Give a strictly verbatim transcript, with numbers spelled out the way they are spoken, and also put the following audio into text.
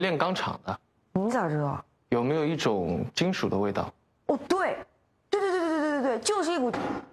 炼钢厂的。 你咋知道？ 有没有一种金属的味道？ 哦，对，对对对对对对对对，就是一股